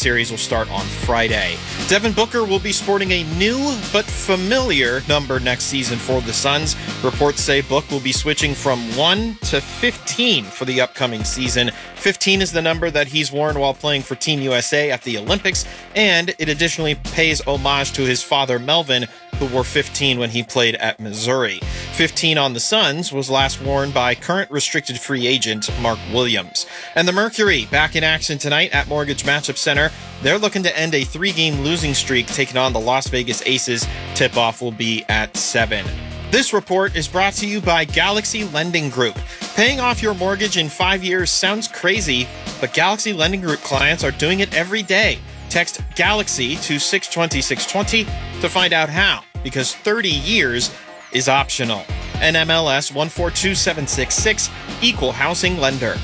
series will start on Friday. Devin Booker will be sporting a new but familiar number next season for the Suns. Reports say Book will be switching from 1 to 15 for the upcoming season. 15 is the number that he's worn while playing for Team USA at the Olympics, and it additionally pays homage to his father, Melvin, who wore 15 when he played at Missouri. 15 on the Suns was last worn by current restricted free agent Mark Williams. And the Mercury back in action tonight at Mortgage Matchup Center. They're looking to end a 3-game losing streak, taking on the Las Vegas Aces. Tip-off will be at 7. This report is brought to you by Galaxy Lending Group. Paying off your mortgage in 5 years sounds crazy, but Galaxy Lending Group clients are doing it every day. Text GALAXY to 620-620 to find out how, because 30 years is optional. NMLS 142766, Equal Housing Lender.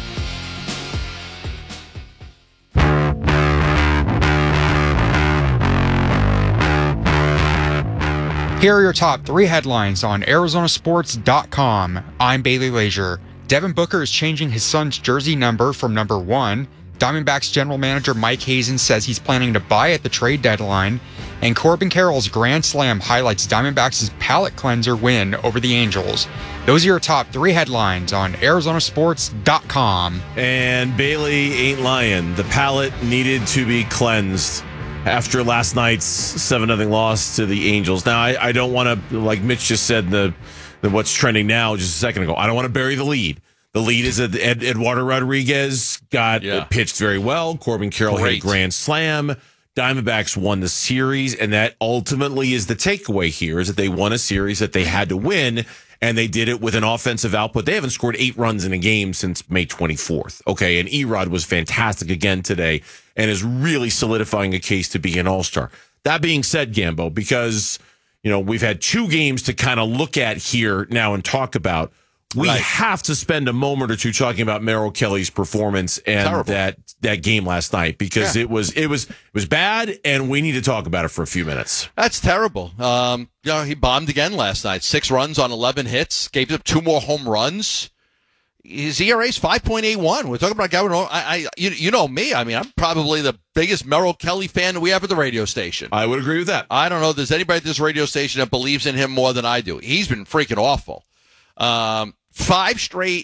Here are your top 3 headlines on ArizonaSports.com. I'm Bailey Leisure. Devin Booker is changing his son's jersey number from number 1. Diamondbacks general manager Mike Hazen says he's planning to buy at the trade deadline. And Corbin Carroll's Grand Slam highlights Diamondbacks' palate cleanser win over the Angels. Those are your top 3 headlines on ArizonaSports.com. And Bailey ain't lying. The palate needed to be cleansed after last night's 7-0 loss to the Angels. Now, I don't want to, like Mitch just said, the what's trending now just a second ago, I don't want to bury the lead. The lead is that Eduardo Rodriguez pitched very well. Corbin Carroll hit a grand slam. Diamondbacks won the series, and that ultimately is the takeaway here, is that they won a series that they had to win, and they did it with an offensive output. They haven't scored 8 runs in a game since May 24th. Okay, and Erod was fantastic again today and is really solidifying a case to be an all-star. That being said, Gambo, because we've had 2 games to kind of look at here now and talk about, we have to spend a moment or two talking about Merrill Kelly's performance and that game last night, because it was bad, and we need to talk about it for a few minutes. That's terrible. He bombed again last night. 6 runs on 11 hits, gave up 2 more home runs. His ERA is 5.81. We're talking about a guy. You know me. I mean, I'm probably the biggest Merrill Kelly fan that we have at the radio station. I would agree with that. I don't know if there's anybody at this radio station that believes in him more than I do. He's been freaking awful. 5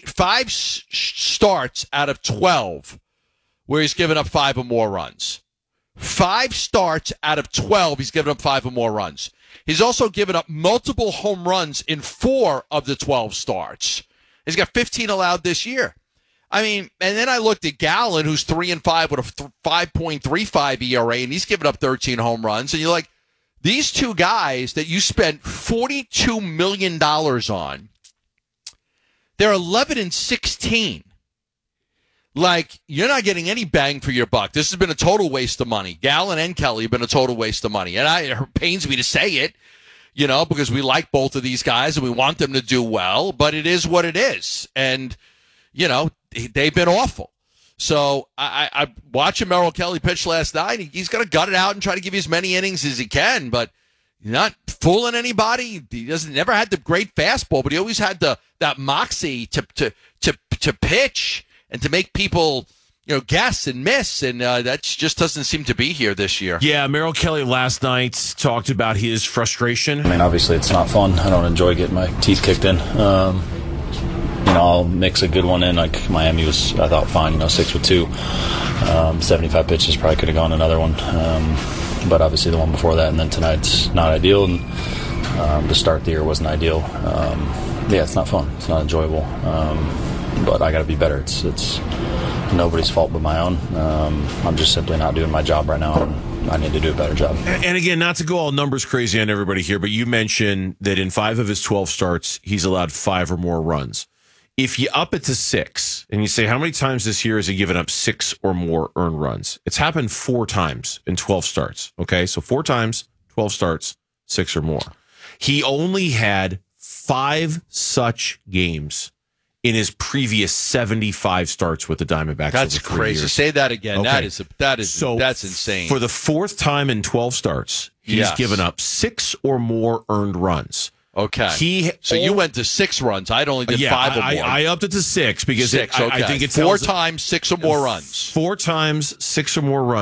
starts out of 12 where he's given up 5 or more runs. 5 starts out of 12, he's given up 5 or more runs. He's also given up multiple home runs in 4 of the 12 starts. He's got 15 allowed this year. I mean, and then I looked at Gallen, who's 3-5 with a 5.35 ERA, and he's given up 13 home runs. And you're like, these 2 guys that you spent $42 million on, they're 11-16. Like, you're not getting any bang for your buck. This has been a total waste of money. Gallen and Kelly have been a total waste of money. And it pains me to say it, because we like both of these guys and we want them to do well, but it is what it is. And, they've been awful. So I watched Merrill Kelly pitch last night. He's going to gut it out and try to give you as many innings as he can, but he's not fooling anybody. He never had the great fastball, but he always had that moxie to pitch and to make people guess and miss, and that just doesn't seem to be here this year. Yeah, Merrill Kelly last night talked about his frustration. I mean, obviously it's not fun. I don't enjoy getting my teeth kicked in. I'll mix a good one in. Like Miami was, I thought, fine. 6 with 2, 75 pitches. Probably could have gone another one, but obviously the one before that, and then tonight's not ideal. And to start the year wasn't ideal. It's not fun. It's not enjoyable. But I got to be better. It's nobody's fault but my own. I'm just simply not doing my job right now, and I need to do a better job. And again, not to go all numbers crazy on everybody here, but you mentioned that in 5 of his 12 starts, he's allowed 5 or more runs. If you up it to 6 and you say, how many times this year has he given up 6 or more earned runs? It's happened 4 times in 12 starts. Okay. So 4 times, 12 starts, 6 or more. He only had 5 such games in his previous 75 starts with the Diamondbacks. That's crazy. Years. Say that again. Okay. That's insane. For the 4th time in 12 starts, he's given up 6 or more earned runs. Okay. You went to 6 runs. I'd only did 5 or more. I upped it to 6 because 6, I think it's 4 times 6 or more runs. 4 times 6 or more runs.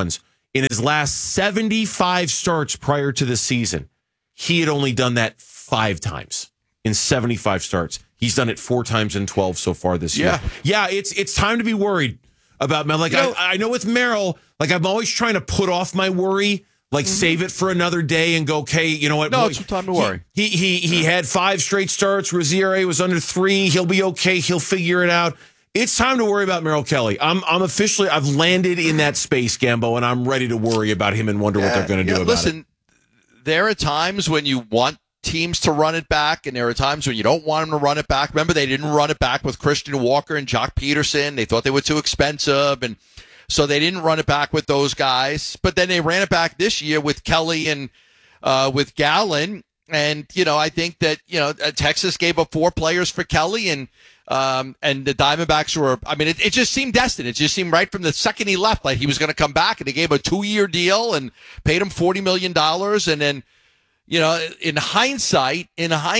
In his last 75 starts prior to the season, he had only done that 5 times in 75 starts. He's done it 4 times in 12 so far this year. Yeah, it's time to be worried about Merrill. Like, I know with Merrill, like, I'm always trying to put off my worry, like save it for another day and go, okay, you know what? No, it's time to worry. He had 5 straight starts. Rozier was under 3. He'll be okay. He'll figure it out. It's time to worry about Merrill Kelly. I've landed in that space, Gambo, and I'm ready to worry about him and wonder what they're going to do about it. Listen, there are times when you want teams to run it back, and there are times when you don't want them to run it back. Remember, they didn't run it back with Christian Walker and Jock Peterson. They thought they were too expensive, and so they didn't run it back with those guys. But then they ran it back this year with Kelly and with Gallen. And, I think that, Texas gave up 4 players for Kelly, and the Diamondbacks were, it just seemed destined. It just seemed right from the second he left, like he was going to come back, and they gave him a 2-year deal and paid him $40 million. And then, in hindsight,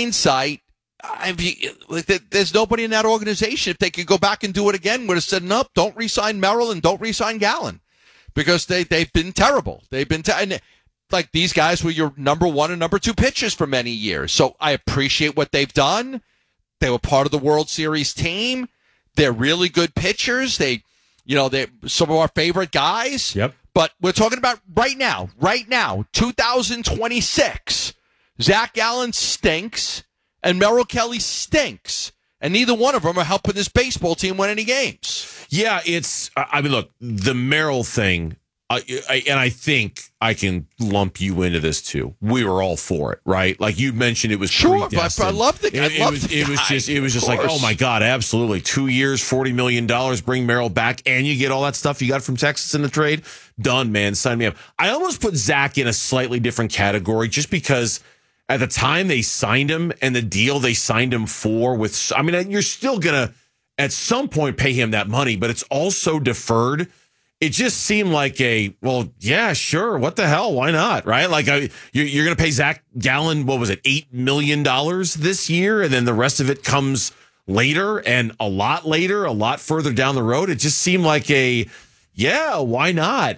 there's nobody in that organization, if they could go back and do it again, would have said, nope, don't re-sign Merrill and don't re-sign Gallen, because they've been terrible. Like, these guys were your number 1 and number 2 pitchers for many years. So I appreciate what they've done. They were part of the World Series team. They're really good pitchers. They're some of our favorite guys. Yep. But we're talking about right now, 2026. Zach Gallen stinks and Merrill Kelly stinks. And neither one of them are helping this baseball team win any games. Yeah, look, the Merrill thing, and I think I can lump you into this too. We were all for it, right? Like you mentioned, it was sure, but I love the guy. It was just like, oh my God, absolutely. 2 years, $40 million, bring Merrill back, and you get all that stuff you got from Texas in the trade. Done, man. Sign me up. I almost put Zach in a slightly different category just because at the time they signed him and the deal they signed him for you're still going to at some point pay him that money, but it's also deferred. It just seemed like yeah, sure. What the hell? Why not? Right? Like you're going to pay Zach Gallen, what was it, $8 million this year? And then the rest of it comes later and a lot further down the road. It just seemed like why not?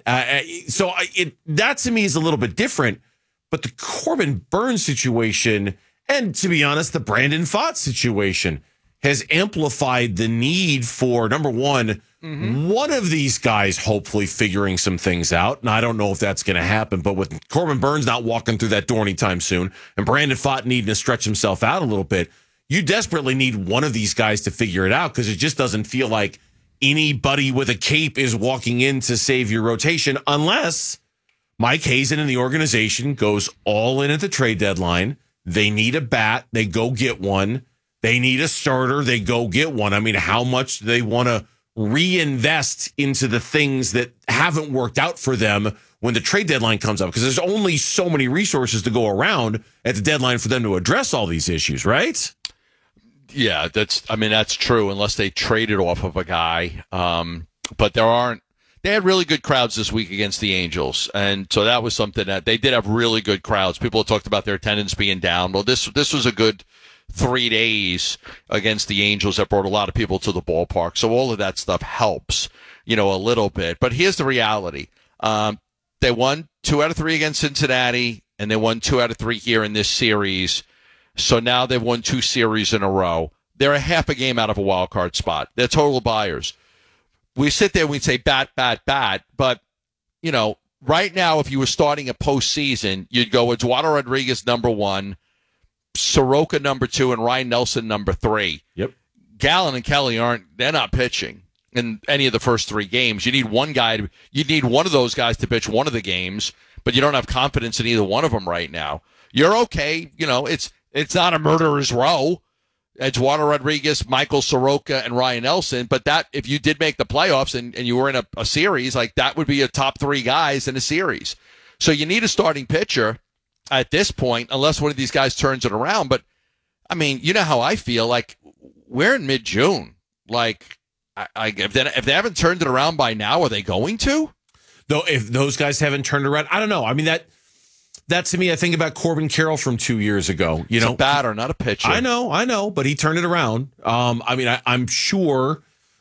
That to me is a little bit different, but the Corbin Burnes situation, and to be honest, the Brandon Pfaadt situation has amplified the need for, number one, one of these guys hopefully figuring some things out. And I don't know if that's going to happen, but with Corbin Burnes not walking through that door anytime soon and Brandon Pfaadt needing to stretch himself out a little bit, you desperately need one of these guys to figure it out, because it just doesn't feel like anybody with a cape is walking in to save your rotation unless Mike Hazen and the organization goes all in at the trade deadline. They need a bat. They go get one. They need a starter. They go get one. I mean, how much do they want to reinvest into the things that haven't worked out for them when the trade deadline comes up? Because there's only so many resources to go around at the deadline for them to address all these issues, right? Yeah, that's true, unless they traded off of a guy. But they had really good crowds this week against the Angels. And so that was something that they did have really good crowds. People have talked about their attendance being down. Well, this was a good 3 days against the Angels that brought a lot of people to the ballpark. So all of that stuff helps, a little bit. But here's the reality. They won 2 out of 3 against Cincinnati, and they won 2 out of 3 here in this series. So now they've won 2 series in a row. They're a half a game out of a wild card spot. They're total buyers. We sit there and we say bat. But, right now, if you were starting a postseason, you'd go Eduardo Rodriguez number 1, Soroka number 2, and Ryan Nelson number 3. Yep. Gallen and Kelly they're not pitching in any of the first 3 games. You need one of those guys to pitch one of the games, but you don't have confidence in either one of them right now. You're okay. It's not a murderer's row. Eduardo Rodriguez, Michael Soroka, and Ryan Nelson. But that, if you did make the playoffs and you were in a series, like that would be a top 3 guys in a series. So you need a starting pitcher at this point, unless one of these guys turns it around. But, you know how I feel. Like, we're in mid-June. Like, if they haven't turned it around by now, are they going to? Though, if those guys haven't turned around, I don't know. That to me, I think about Corbin Carroll from 2 years ago. It's a batter, not a pitcher. I know, but he turned it around. I'm sure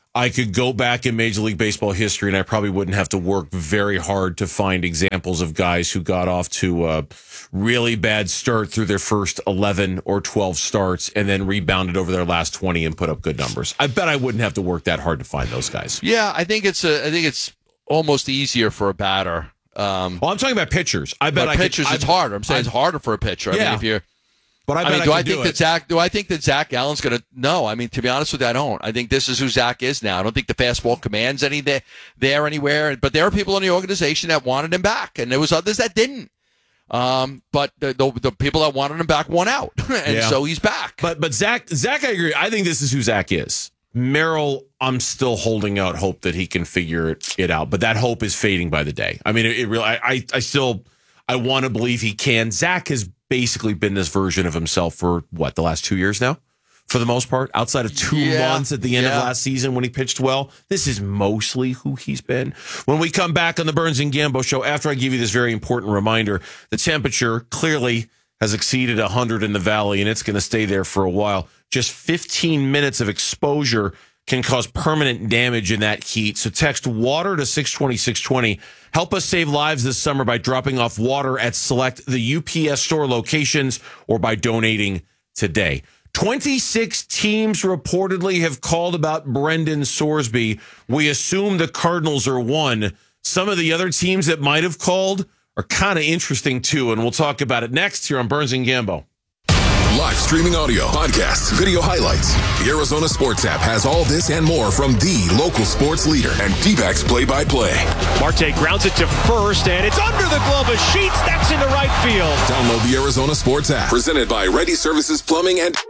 I could go back in Major League Baseball history and I probably wouldn't have to work very hard to find examples of guys who got off to a really bad start through their first 11 or 12 starts and then rebounded over their last 20 and put up good numbers. I bet I wouldn't have to work that hard to find those guys. Yeah, I think it's almost easier for a batter. I'm talking about pitchers. I bet pitchers it's harder. I'm saying it's harder for a pitcher. Yeah. I mean, if you're But I bet do I I think that Zach Allen's going to? No. I mean, to be honest with you, I don't. I think this is who Zach is now. I don't think the fastball commands there anywhere. But there are people in the organization that wanted him back, and there was others that didn't. But the people that wanted him back won out, and so he's back. But Zach, I agree. I think this is who Zach is. Merrill, I'm still holding out hope that he can figure it out, but that hope is fading by the day. I mean, it really. I want to believe he can. Zach has basically been this version of himself for the last 2 years now, for the most part, outside of 2 months at the end of last season when he pitched well. This is mostly who he's been. When we come back on the Burns and Gambo show, after I give you this very important reminder, the temperature clearly has exceeded 100 in the valley, and it's going to stay there for a while. Just 15 minutes of exposure can cause permanent damage in that heat. So text water to 620-620. Help us save lives this summer by dropping off water at select the UPS store locations or by donating today. 26 teams reportedly have called about Brendan Sorsby. We assume the Cardinals are one. Some of the other teams that might have called are kind of interesting too, and we'll talk about it next here on Burns and Gambo. Live streaming audio, podcasts, video highlights. The Arizona Sports app has all this and more from the local sports leader and D-backs play-by-play. Marte grounds it to first, and it's under the glove of Sheets. That's into right field. Download the Arizona Sports app. Presented by Ready Services Plumbing and...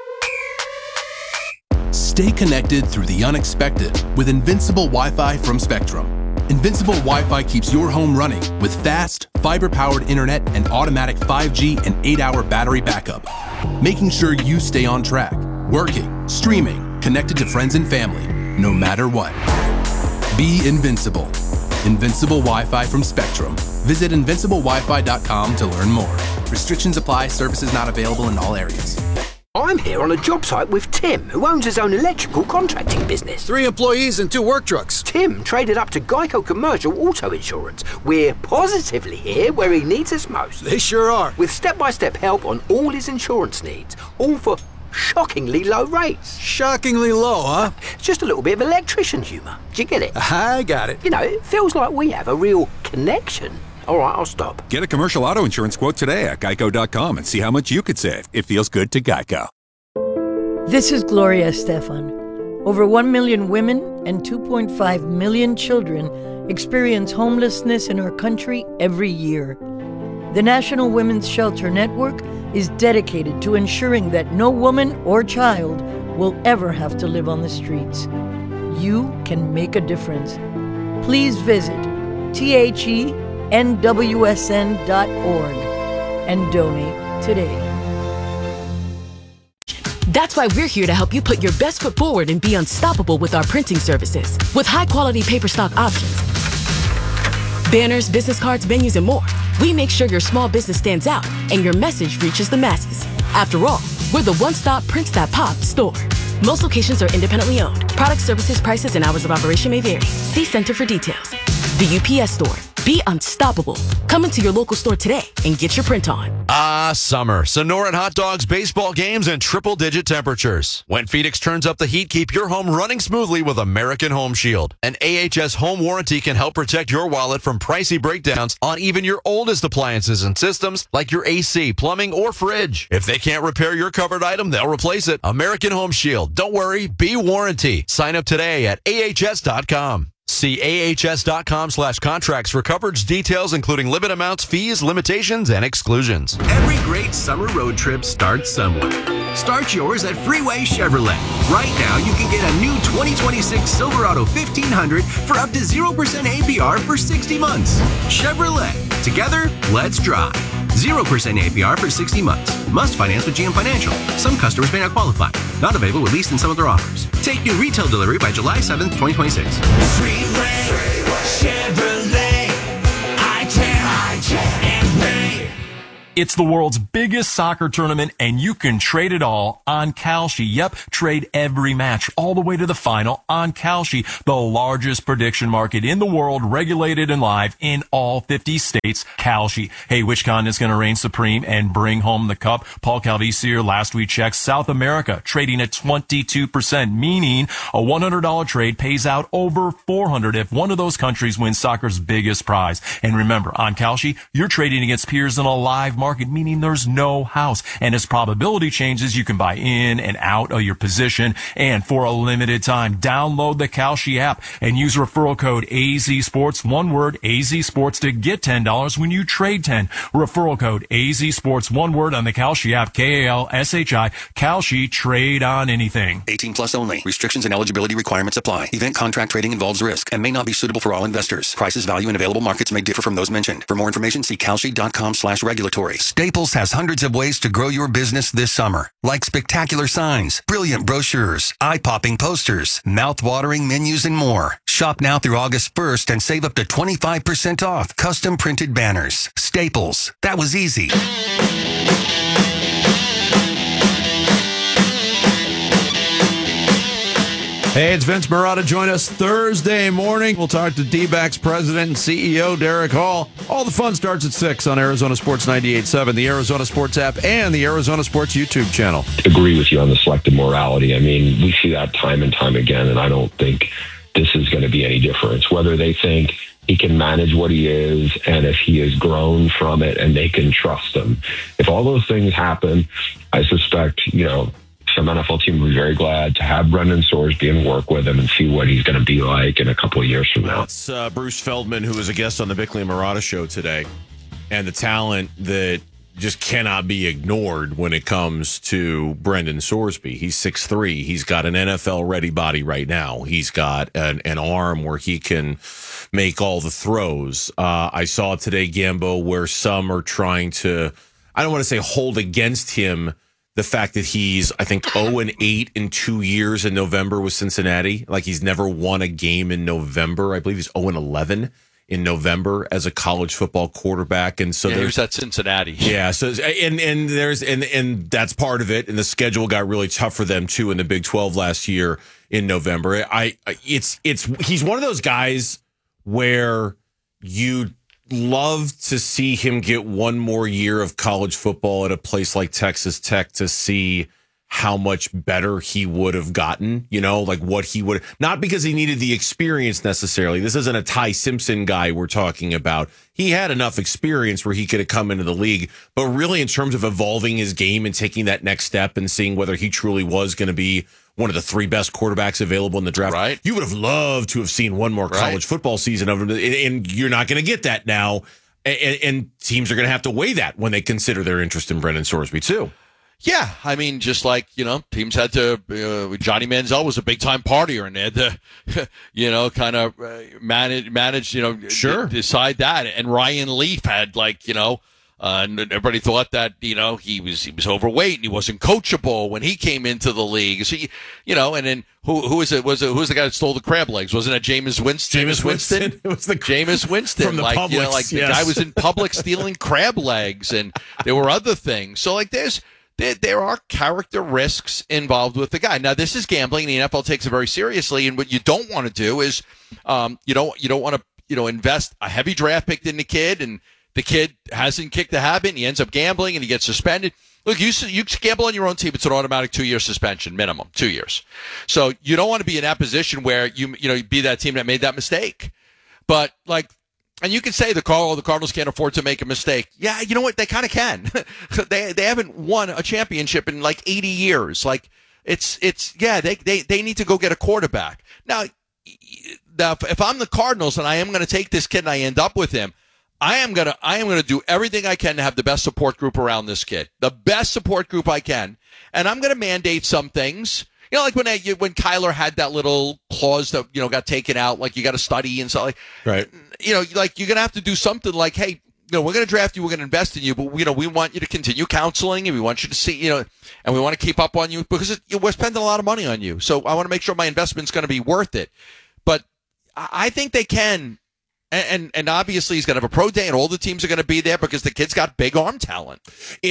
Stay connected through the unexpected with Invincible Wi-Fi from Spectrum. Invincible Wi-Fi keeps your home running with fast, fiber-powered internet and automatic 5G and 8-hour battery backup, making sure you stay on track, working, streaming, connected to friends and family, no matter what. Be invincible. Invincible Wi-Fi from Spectrum. Visit invinciblewifi.com to learn more. Restrictions apply. Services not available in all areas. I'm here on a job site with Tim, who owns his own electrical contracting business. 3 employees and 2 work trucks. Tim traded up to Geico Commercial Auto Insurance. We're positively here where he needs us most. They sure are. With step-by-step help on all his insurance needs, all for shockingly low rates. Shockingly low, huh? Just a little bit of electrician humour. Do you get it? I got it. You know, it feels like we have a real connection. All right, I'll stop. Get a commercial auto insurance quote today at geico.com and see how much you could save. It feels good to Geico. This is Gloria Estefan. Over 1 million women and 2.5 million children experience homelessness in our country every year. The National Women's Shelter Network is dedicated to ensuring that no woman or child will ever have to live on the streets. You can make a difference. Please visit THENWSN.org and donate today. That's why we're here to help you put your best foot forward and be unstoppable with our printing services. With high-quality paper stock options, banners, business cards, menus, and more, we make sure your small business stands out and your message reaches the masses. After all, we're the one-stop Prints That Pop store. Most locations are independently owned. Product, services, prices, and hours of operation may vary. See Center for details. The UPS store. Be unstoppable. Come into your local store today and get your print on. Summer. Sonoran hot dogs, baseball games, and triple-digit temperatures. When Phoenix turns up the heat, keep your home running smoothly with American Home Shield. An AHS home warranty can help protect your wallet from pricey breakdowns on even your oldest appliances and systems like your AC, plumbing, or fridge. If they can't repair your covered item, they'll replace it. American Home Shield. Don't worry, be warranty. Sign up today at ahs.com. See ahs.com/contracts for coverage details, including limit amounts, fees, limitations, and exclusions. Every great summer road trip starts somewhere. Start yours at Freeway Chevrolet. Right now, you can get a new 2026 Silverado 1500 for up to 0% APR for 60 months. Chevrolet. Together, let's drive. 0% APR for 60 months. Must finance with GM Financial. Some customers may not qualify. Not available with lease and some other offers. Take new retail delivery by July 7th, 2026. Freeway Chevrolet. I-10 and It's the world's biggest soccer tournament, and you can trade it all on Kalshi. Yep, trade every match all the way to the final on Kalshi, the largest prediction market in the world, regulated and live in all 50 states. Kalshi. Hey, which continent's going to reign supreme and bring home the cup? Paul Calvisier last week checked South America, trading at 22%, meaning a $100 trade pays out over $400 if one of those countries wins soccer's biggest prize. And remember, on Kalshi, you're trading against peers in a live market, meaning there's no house. And as probability changes, you can buy in and out of your position. And for a limited time, download the Kalshi app and use referral code AZSports, one word, AZSports, to get $10 when you trade 10. Referral code AZSports, one word, on the Kalshi app, KALSHI. Kalshi, trade on anything. 18 plus only. Restrictions and eligibility requirements apply. Event contract trading involves risk and may not be suitable for all investors. Prices, value, and available markets may differ from those mentioned. For more information, see kalshi.com/regulatory. Staples has hundreds of ways to grow your business this summer, like spectacular signs, brilliant brochures, eye-popping posters, mouth-watering menus, and more. Shop now through August 1st and save up to 25% off custom printed banners. Staples. That was easy. Hey, it's Vince Marotta. Join us Thursday morning. We'll talk to D-backs president and CEO Derek Hall. All the fun starts at 6 on Arizona Sports 98.7, the Arizona Sports app, and the Arizona Sports YouTube channel. Agree with you on the selective morality. I mean, we see that time and time again, and I don't think this is going to be any difference. Whether they think he can manage what he is and if he has grown from it and they can trust him. If all those things happen, I suspect, some NFL team will be very glad to have Brendan Sorsby and work with him and see what he's going to be like in a couple of years from now. That's Bruce Feldman, who was a guest on the Bickley and Marotta show today, and the talent that just cannot be ignored when it comes to Brendan Sorsby. He's 6'3". He's got an NFL-ready body right now. He's got an arm where he can make all the throws. I saw today, Gambo, where some are trying to, I don't want to say hold against him, the fact that he's, I think, 0-8 in 2 years in November with Cincinnati. Like, he's never won a game in November. I believe he's 0-11 in November as a college football quarterback. And so he was at Cincinnati. Yeah. So, and that's part of it. And the schedule got really tough for them too in the Big 12 last year in November. He's one of those guys where you love to see him get one more year of college football at a place like Texas Tech to see how much better he would have gotten, like what he would, not because he needed the experience necessarily. This isn't a Ty Simpson guy we're talking about. He had enough experience where he could have come into the league, but really in terms of evolving his game and taking that next step and seeing whether he truly was going to be one of the 3 best quarterbacks available in the draft. Right. You would have loved to have seen one more college football season of him, and you're not going to get that now. And teams are going to have to weigh that when they consider their interest in Brendan Sorsby too. Yeah, I mean, just like, teams had to, Johnny Manziel was a big-time partier, and they had to, kind of manage, sure, decide that. And Ryan Leaf had, and everybody thought that, he was overweight and he wasn't coachable when he came into the league. So, and then who was it? Who was the guy that stole the crab legs? Wasn't it Jameis Winston? Jameis Winston? It was Jameis Winston. From the Publix, the guy was in public stealing crab legs, and there were other things. So, there are character risks involved with the guy. Now, this is gambling. The NFL takes it very seriously, and what you don't want to do is, you don't want to, invest a heavy draft pick in the kid, and the kid hasn't kicked the habit, and he ends up gambling, and he gets suspended. Look, you gamble on your own team, it's an automatic 2-year suspension, minimum 2 years. So you don't want to be in that position where you be that team that made that mistake. But and you can say the Cardinals can't afford to make a mistake. Yeah, you know what? They kind of can. They haven't won a championship in 80 years. They need to go get a quarterback. Now, if I'm the Cardinals and I am going to take this kid and I end up with him, I am gonna do everything I can to have the best support group around this kid, the best support group I can, and I'm gonna mandate some things. Like when Kyler had that little clause that got taken out, like you got to study and stuff. Right. You're gonna have to do something like, hey, we're gonna draft you, we're gonna invest in you, but we want you to continue counseling, and we want you to see, and we want to keep up on you because we're spending a lot of money on you. So I want to make sure my investment's going to be worth it. But I think they can And obviously he's going to have a pro day, and all the teams are going to be there because the kid's got big arm talent.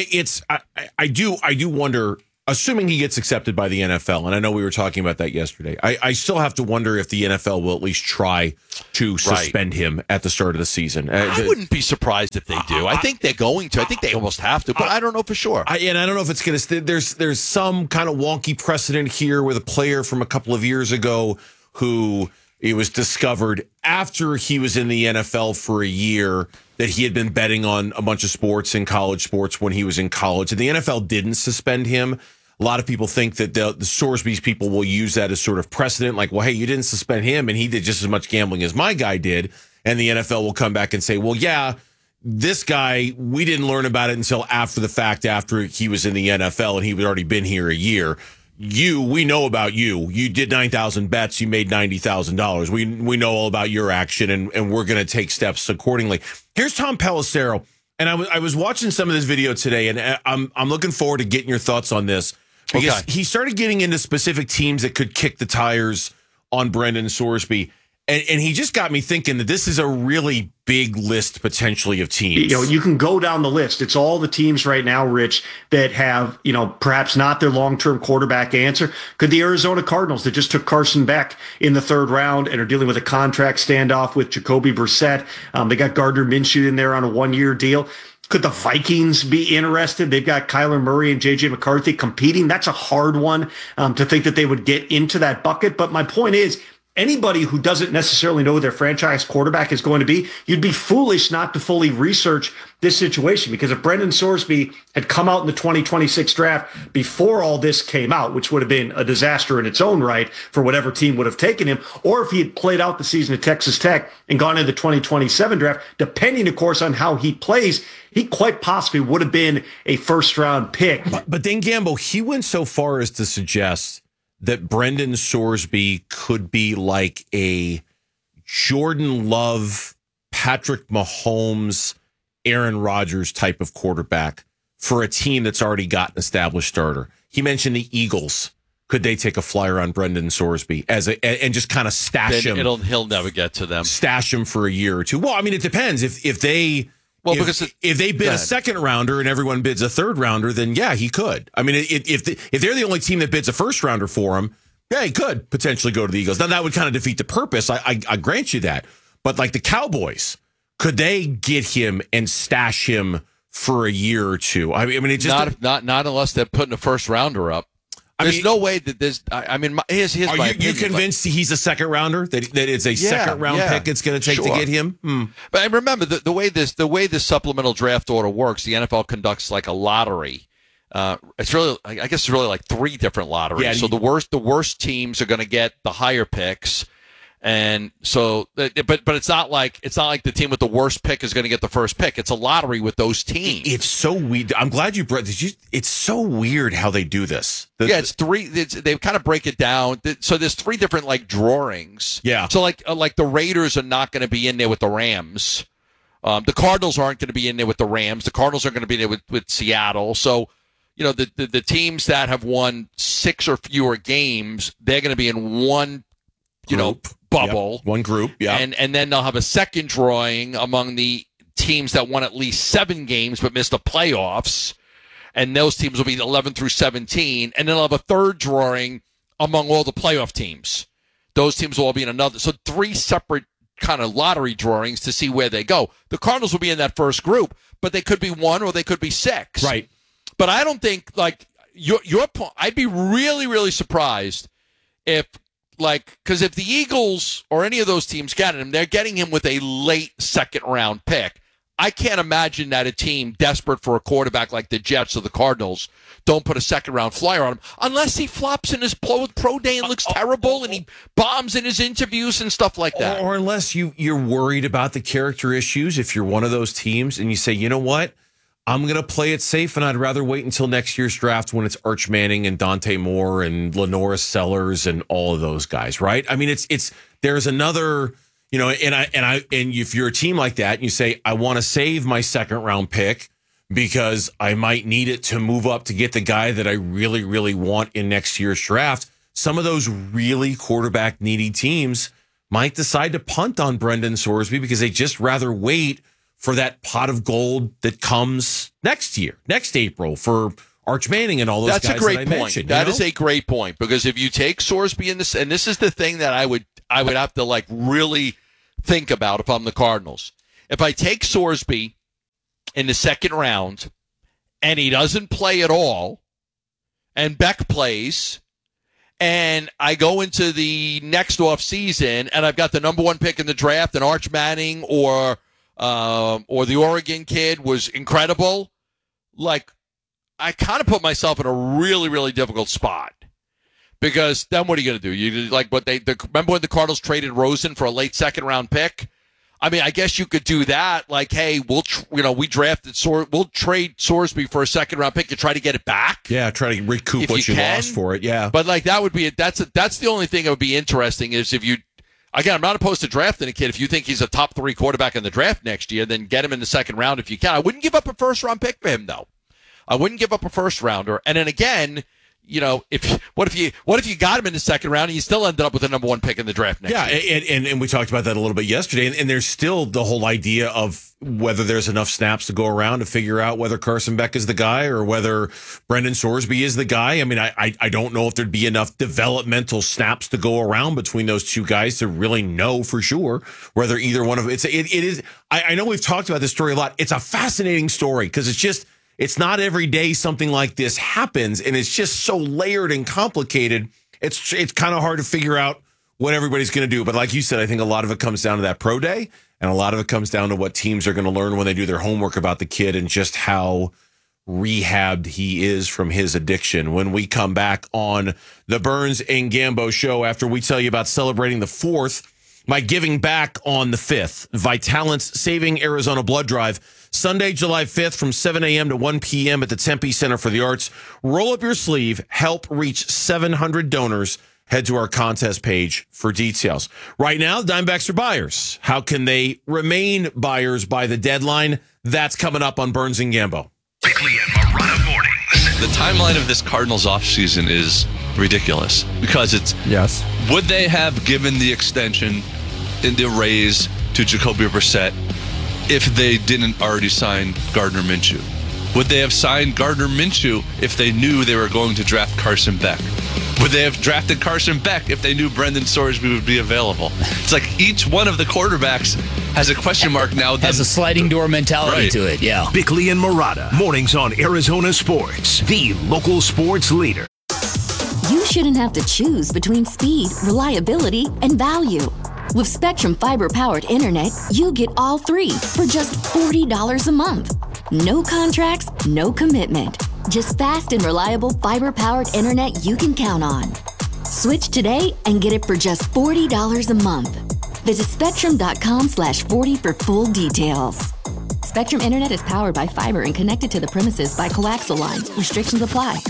I do wonder, assuming he gets accepted by the NFL, and I know we were talking about that yesterday, I still have to wonder if the NFL will at least try to suspend him at the start of the season. I wouldn't be surprised if they do. I think they're going to. I think they almost have to, but I don't know for sure. I don't know if it's going to. There's some kind of wonky precedent here with a player from a couple of years ago who it was discovered after he was in the NFL for a year that he had been betting on a bunch of sports in college sports when he was in college. And the NFL didn't suspend him. A lot of people think that the Sorsby's people will use that as sort of precedent, like, well, hey, you didn't suspend him, and he did just as much gambling as my guy did. And the NFL will come back and say, well, yeah, this guy, we didn't learn about it until after the fact, after he was in the NFL and he had already been here a year. We know about you. You did 9,000 bets. You made $90,000. We know all about your action, and we're going to take steps accordingly. Here's Tom Pelissero, and I was watching some of this video today, and I'm looking forward to getting your thoughts on this. Because he started getting into specific teams that could kick the tires on Brendan Sorsby. And he just got me thinking that this is a really big list potentially of teams. You can go down the list. It's all the teams right now, Rich, that have, perhaps not their long-term quarterback answer. Could the Arizona Cardinals that just took Carson Beck in the third round and are dealing with a contract standoff with Jacoby Brissett? They got Gardner Minshew in there on a one-year deal. Could the Vikings be interested? They've got Kyler Murray and J.J. McCarthy competing. That's a hard one to think that they would get into that bucket. But my point is, anybody who doesn't necessarily know who their franchise quarterback is going to be, you'd be foolish not to fully research this situation. Because if Brendan Sorsby had come out in the 2026 draft before all this came out, which would have been a disaster in its own right for whatever team would have taken him, or if he had played out the season at Texas Tech and gone into the 2027 draft, depending, of course, on how he plays, he quite possibly would have been a first-round pick. But then, Gambo, he went so far as to suggest that Brendan Sorsby could be like a Jordan Love, Patrick Mahomes, Aaron Rodgers type of quarterback for a team that's already got an established starter. He mentioned the Eagles. Could they take a flyer on Brendan Sorsby and just kind of stash him? He'll never get to them. Stash him for a year or two. Well, I mean, it depends. If they bid a second rounder and everyone bids a third rounder, then yeah, he could. I mean, if they're the only team that bids a first rounder for him, yeah, he could potentially go to the Eagles. Now that would kind of defeat the purpose. I grant you that. But like the Cowboys, could they get him and stash him for a year or two? I mean, it just not unless they're putting a first rounder up. There's no way that this. I mean, here's my opinion. Are you convinced he's a second rounder? That it's a second round pick it's going to take to get him? But remember the way this supplemental draft order works. The NFL conducts like a lottery. It's really, I guess, it's really like three different lotteries. Yeah, so the worst teams are going to get the higher picks. And so, but it's not like the team with the worst pick is going to get the first pick. It's a lottery with those teams. It's so weird. I'm glad you brought this. It's so weird how they do this. It's three. They kind of break it down. So there's three different like drawings. Yeah. So like the Raiders are not going to be in there with the Rams. The Cardinals aren't going to be in there with the Rams. The Cardinals are going to be there with Seattle. So, the teams that have won 6 or fewer games, they're going to be in one, bubble. Yep. One group, yeah. And then they'll have a second drawing among the teams that won at least 7 games but missed the playoffs. And those teams will be 11 through 17. And then they'll have a third drawing among all the playoff teams. Those teams will all be in another. So 3 separate kind of lottery drawings to see where they go. The Cardinals will be in that first group, but they could be 1 or they could be 6. Right. But I don't think, like, your point, I'd be really, really surprised if, because if the Eagles or any of those teams get him, they're getting him with a late second round pick. I can't imagine that a team desperate for a quarterback like the Jets or the Cardinals don't put a second round flyer on him unless he flops in his pro day and looks terrible and he bombs in his interviews and stuff like that. Or unless you're worried about the character issues. If you're one of those teams and you say, you know what? I'm going to play it safe, and I'd rather wait until next year's draft when it's Arch Manning and Dante Moore and Lenoris Sellers and all of those guys, right? I mean, there's another, and if you're a team like that and you say, I want to save my second round pick because I might need it to move up to get the guy that I really, really want in next year's draft. Some of those really quarterback needy teams might decide to punt on Brendan Sorsby because they just rather wait for that pot of gold that comes next year, next April, for Arch Manning and all those guys that I mentioned. That's a great point. That is a great point, because if you take Sorsby in this, and this is the thing that I would have to like really think about if I'm the Cardinals. If I take Sorsby in the second round and he doesn't play at all, and Beck plays, and I go into the next offseason and I've got the number 1 pick in the draft, and Arch Manning or the Oregon kid was incredible, like, I kind of put myself in a really, really difficult spot, because then what are you going to do? You like what remember when the Cardinals traded Rosen for a late second round pick? I mean, I guess you could do that. Like, hey, we'll trade Sorsby for a second round pick to try to get it back. Yeah, try to recoup what you lost for it. Yeah, but like that would be that's the only thing that would be interesting is if you. Again, I'm not opposed to drafting a kid. If you think he's a top 3 quarterback in the draft next year, then get him in the second round if you can. I wouldn't give up a first round pick for him, though. I wouldn't give up a first rounder. And then again, you know, what if you got him in the second round and you still ended up with a number 1 pick in the draft next year? Yeah, and we talked about that a little bit yesterday. And there's still the whole idea of whether there's enough snaps to go around to figure out whether Carson Beck is the guy or whether Brendan Sorsby is the guy. I mean, I don't know if there'd be enough developmental snaps to go around between those two guys to really know for sure whether either one of them. It is. I know we've talked about this story a lot. It's a fascinating story because it's not every day something like this happens, and it's just so layered and complicated. It's kind of hard to figure out what everybody's going to do. But like you said, I think a lot of it comes down to that pro day, and a lot of it comes down to what teams are going to learn when they do their homework about the kid and just how rehabbed he is from his addiction. When we come back on the Burns and Gambo show, after we tell you about celebrating the 4th, my giving back on the 5th, Vitalent's Saving Arizona Blood Drive, Sunday, July 5th from 7 a.m. to 1 p.m. at the Tempe Center for the Arts. Roll up your sleeve, help reach 700 donors. Head to our contest page for details. Right now, Diamondbacks are buyers. How can they remain buyers by the deadline? That's coming up on Burns and Gambo. Bickley and Morana mornings. The timeline of this Cardinals offseason is ridiculous because would they have given the extension in the raise to Jacoby Brissett if they didn't already sign Gardner Minshew? Would they have signed Gardner Minshew if they knew they were going to draft Carson Beck? Would they have drafted Carson Beck if they knew Brendan Sorsby would be available? It's like each one of the quarterbacks has a question mark now. Has a sliding door mentality to it, yeah. Bickley and Morana, mornings on Arizona Sports, the local sports leader. You shouldn't have to choose between speed, reliability, and value. With Spectrum Fiber-powered internet, you get all 3 for just $40 a month. No contracts, no commitment. Just fast and reliable fiber-powered internet you can count on. Switch today and get it for just $40 a month. Visit Spectrum.com/40 for full details. Spectrum Internet is powered by fiber and connected to the premises by coaxial lines. Restrictions apply.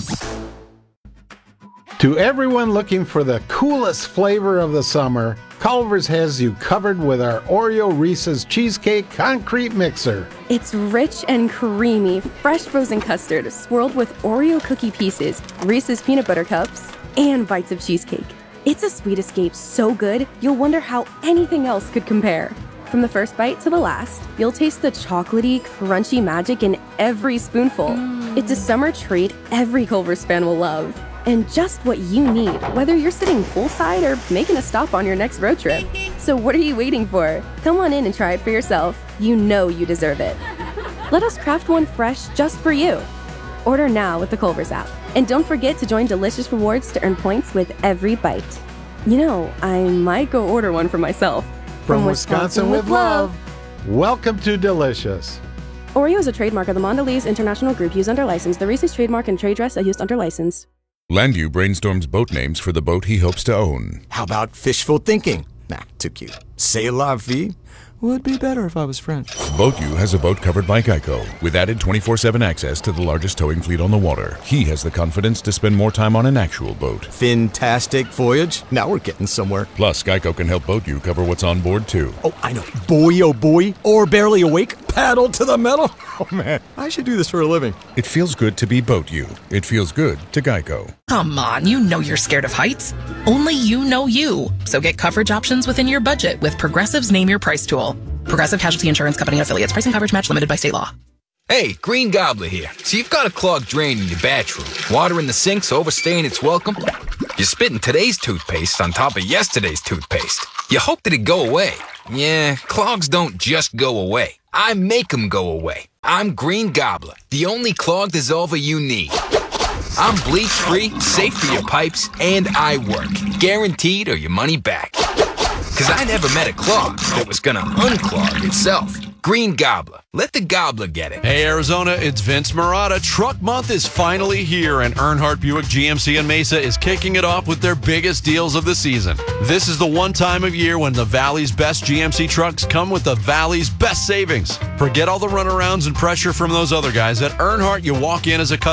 To everyone looking for the coolest flavor of the summer, Culver's has you covered with our Oreo Reese's Cheesecake Concrete Mixer. It's rich and creamy, fresh frozen custard swirled with Oreo cookie pieces, Reese's peanut butter cups, and bites of cheesecake. It's a sweet escape so good, you'll wonder how anything else could compare. From the first bite to the last, you'll taste the chocolatey, crunchy magic in every spoonful. It's a summer treat every Culver's fan will love. And just what you need, whether you're sitting poolside or making a stop on your next road trip. So what are you waiting for? Come on in and try it for yourself. You know you deserve it. Let us craft one fresh just for you. Order now with the Culver's app. And don't forget to join Delicious Rewards to earn points with every bite. You know, I might go order one for myself. From Wisconsin with love. Welcome to Delicious. Oreo is a trademark of the Mondelez International Group used under license. The Reese's trademark and trade dress are used under license. Landu brainstorms boat names for the boat he hopes to own. How about fishful thinking? Nah, too cute. C'est la vie? Would be better if I was French. BoatU has a boat covered by Geico, with added 24/7 access to the largest towing fleet on the water. He has the confidence to spend more time on an actual boat. Fantastic voyage. Now we're getting somewhere. Plus, Geico can help BoatU cover what's on board, too. Oh, I know. Boy, oh boy, or barely awake. Paddle to the metal? Oh, man. I should do this for a living. It feels good to be Boat You. It feels good to Geico. Come on, you know you're scared of heights. Only you know you. So get coverage options within your budget with Progressive's Name Your Price tool. Progressive Casualty Insurance Company and Affiliates. Price and coverage match limited by state law. Hey, Green Gobbler here. So you've got a clogged drain in your bathroom. Water in the sink's overstaying its welcome. You're spitting today's toothpaste on top of yesterday's toothpaste. You hope that it go away. Yeah, clogs don't just go away. I make them go away. I'm Green Gobbler, the only clog dissolver you need. I'm bleach-free, safe for your pipes, and I work. Guaranteed or your money back. Because I never met a clog that was going to unclog itself. Green Gobbler. Let the gobbler get it. Hey, Arizona, it's Vince Marotta. Truck Month is finally here, and Earnhardt Buick GMC in Mesa is kicking it off with their biggest deals of the season. This is the one time of year when the Valley's best GMC trucks come with the Valley's best savings. Forget all the runarounds and pressure from those other guys. At Earnhardt, you walk in as a customer